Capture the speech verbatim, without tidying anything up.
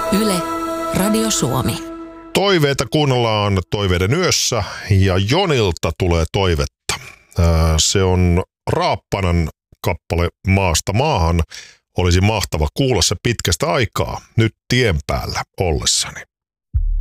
Yle, Radio Suomi. Toiveita kuunnellaan Toiveiden yössä ja Jonilta tulee toivetta. Se on Raappanan kappale Maasta maahan. Olisi mahtava kuulla se pitkästä aikaa nyt tien päällä ollessani.